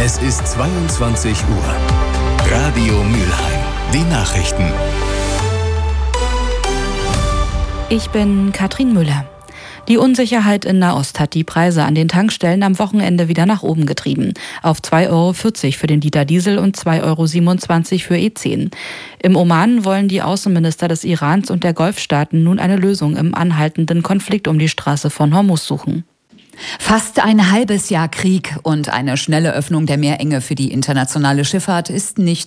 Es ist 22 Uhr. Radio Mülheim. Die Nachrichten. Ich bin Katrin Müller. Die Unsicherheit in Nahost hat die Preise an den Tankstellen am Wochenende wieder nach oben getrieben. Auf 2,40 € für den Liter Diesel und 2,27 € für E10. Im Oman wollen die Außenminister des Irans und der Golfstaaten nun eine Lösung im anhaltenden Konflikt um die Straße von Hormuz suchen. Fast ein halbes Jahr Krieg und eine schnelle Öffnung der Meerenge für die internationale Schifffahrt ist nicht